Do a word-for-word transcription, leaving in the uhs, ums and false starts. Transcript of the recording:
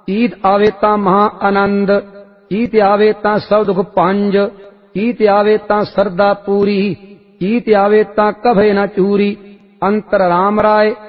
ईद आवे तां महा आनंद, ईत आवे तां सब दुख पंज, ईत आवे तां सरदा पूरी, ईत आवे तां कभे न चूरी। अंतर राम राय